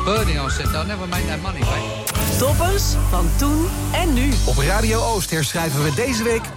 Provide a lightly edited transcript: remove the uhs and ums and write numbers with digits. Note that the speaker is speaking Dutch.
birding on set. They'll never make that money back. Toppers van toen en nu. Op Radio Oost herschrijven we deze week